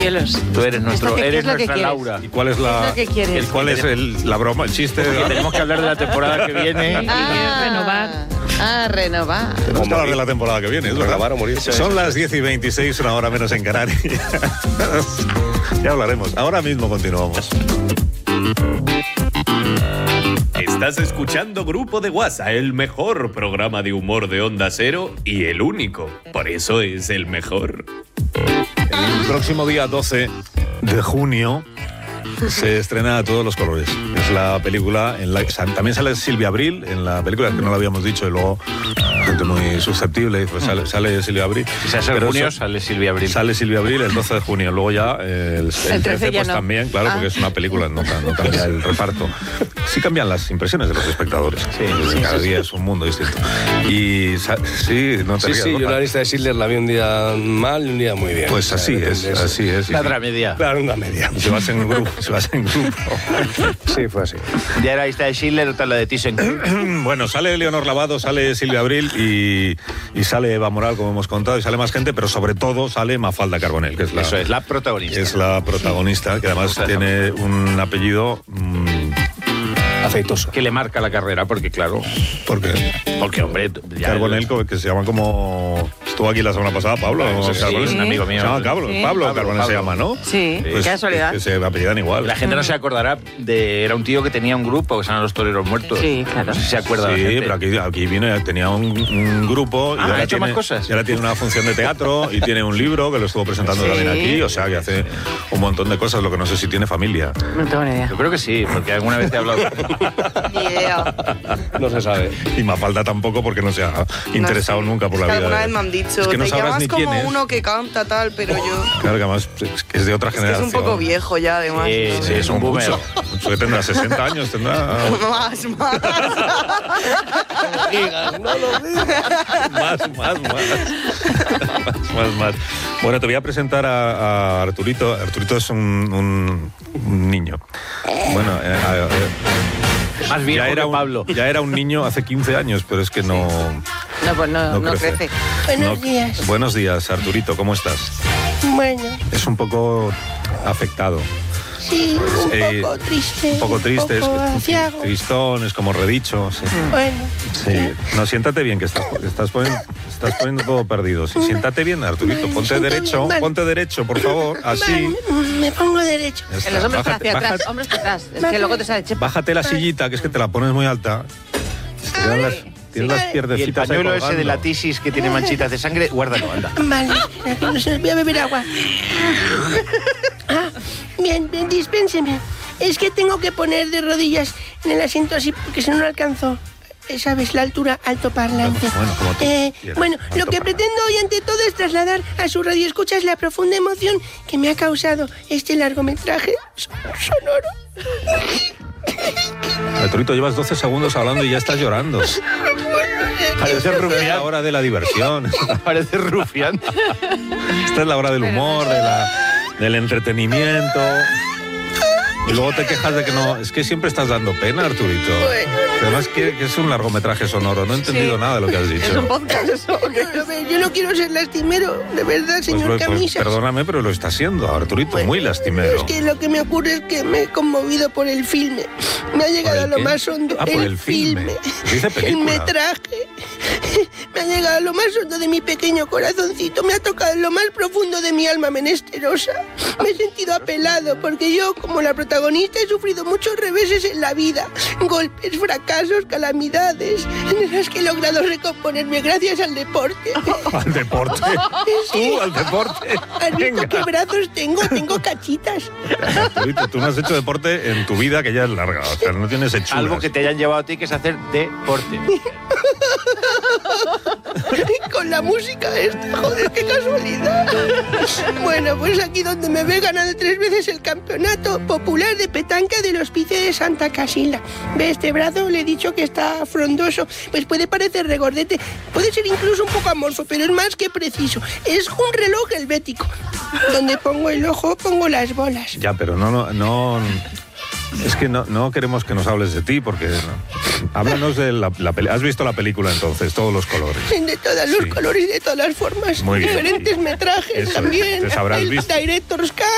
Tú eres eres nuestra quieres? Laura. ¿Y cuál es ¿Qué es lo que quieres? ¿Cuál es la broma, el chiste? Porque tenemos que hablar de la temporada que viene. Renovar. Tenemos que hablar de la temporada que viene, es verdad. Renovar o morir. Son las 10:26, una hora menos en Canarias. Ya hablaremos. Ahora mismo continuamos. Estás escuchando Grupo de WhatsApp, el mejor programa de humor de Onda Cero y el único. Por eso es el mejor. El próximo día 12 de junio se estrena A Todos los Colores. Es la película en la que también sale Silvia Abril en la película, que no lo habíamos dicho, y luego gente muy susceptible, pues sale Silvia Abril. Si se hace en junio, sale Silvia Abril. Sale Silvia Abril el 12 de junio. Luego ya el 13 pues no. también, claro, porque es una película, no cambia el reparto. Sí cambian las impresiones de los espectadores. Cada día es un mundo distinto. Y sí, no te rías, yo Borja. la lista de Schindler la vi un día mal y un día muy bien. Pues así es. La otra media. Claro, una media. Y se va en grupo. Sí, fue así. Ya era la lista de Schindler, otra la de Thyssen. Bueno, sale Leonor Lavado, sale Silvia Abril y sale Eva Moral, como hemos contado, y sale más gente, pero sobre todo sale Mafalda Carbonell, que es la... Eso es, la protagonista. Es la protagonista, que además tiene un apellido... Afeitoso. Que le marca la carrera, porque claro... Porque, hombre... Carbonell, que se llama como... Estuvo aquí la semana pasada, Pablo. Sí, es un amigo mío. Se llama Pablo Carbonell se llama, ¿no? Sí, Pues, qué casualidad. que se apellidan igual. La gente no se acordará era un tío que tenía un grupo que se llama Los Toreros Muertos. Sí, claro. No sé si se acuerda la Sí, gente. pero aquí tenía un grupo y ¿ha ahora hecho tiene, más cosas? y ahora tiene una función de teatro y tiene un libro que lo estuvo presentando también aquí, o sea que hace un montón de cosas, lo que no sé si tiene familia. No tengo ni idea. Yo creo que sí, porque alguna vez te he hablado. Ni idea. No se sabe. Y Mafalda tampoco, porque no se ha interesado nunca por la vida. Alguna vez me han dicho, Es que no te sabrás llamas ni como quién es. uno que canta tal, pero yo... Claro que además es de otra Es que es generación. un poco viejo ya, además. Sí, es un boomer. Mucho que tendrá 60 años, tendrá... Más. No lo digas. Más. Bueno, te voy a presentar a Arturito. Arturito es un niño. Bueno, Más viejo ya era que Pablo. Ya era un niño hace 15 años, pero es que no crece. Buenos días. Buenos días, Arturito, ¿cómo estás? Bueno, Es un poco afectado. sí, un poco triste. Un poco triste, un poco es aciago. tristón, es como redicho. Sí. Bueno, Sí. No, siéntate bien, que estás poniendo todo perdido. Sí, siéntate bien, Arturito. Vale, Ponte siéntame, derecho, vale. ponte derecho, por favor. Así. vale, me pongo derecho. Ya está. En los hombros para Bájate- hacia atrás, bájate- hombros para atrás. Es que luego te sale chepa. Bájate la sillita, que es que te la pones muy alta. Te dan las, tienes las Y el pierdecitas ahí pañuelo ese de colgando. la tisis que tiene manchitas de sangre, guárdalo, anda. Vale, no se voy a beber agua. Bien, dispénseme. Es que tengo que poner de rodillas en el asiento así porque si no, no alcanzo. ¿Sabes? La altura altoparlante. Bueno, como tú quieras. Bueno, lo que pretendo hoy ante todo es trasladar a su radioescuchas la profunda emoción que me ha causado este largometraje sonoro. Arturito, llevas 12 segundos hablando y ya estás llorando. Parece Esta es la rufián. hora de la diversión. Parece rufián. Esta es la hora del humor, del entretenimiento. Y luego te quejas de que no... Es que siempre estás dando pena, Arturito. Además que es un largometraje sonoro. No he entendido nada de lo que has dicho. Es un podcast eso. A ver, yo no quiero ser lastimero, de verdad, señor Pues Camisas. perdóname, pero lo está haciendo, Arturito. Bueno, muy lastimero. Es que lo que me ocurre es que me he conmovido por el filme. Me ha llegado a el lo qué? más hondo. Ah, por el filme. Dice El película. metraje. Me ha llegado a lo más hondo de mi pequeño corazoncito. Me ha tocado en lo más profundo de mi alma menesterosa. Me he sentido apelado porque yo, como la protagonista, he sufrido muchos reveses en la vida. Golpes, fracasos, calamidades, en las que he logrado recomponerme gracias al deporte. Al deporte. Tú, al deporte. ¿Has visto Venga. qué brazos tengo? Tengo cachitas. Arturito, tú no has hecho deporte en tu vida, que ya es larga. O sea, no tienes hechuras. Algo que te hayan llevado a ti, que es hacer deporte. Con la música esta, joder, qué casualidad. Bueno, pues aquí donde me ve ganado 3 veces el campeonato popular de petanca del Hospicio de Santa Casilda. ¿Ve este brazo? Le he dicho que está frondoso. Pues puede parecer regordete, puede ser incluso un poco amorfo, pero es más que preciso. Es un reloj helvético. Donde pongo el ojo, pongo las bolas. Ya, pero no. Es que no queremos que nos hables de ti, porque... Háblanos de la película. ¿Has visto la película entonces? Todos los colores. De todos los Sí. colores y de todas las formas. Muy bien. Diferentes metrajes Eso es. también. Entonces habrás El visto. Director's Cut.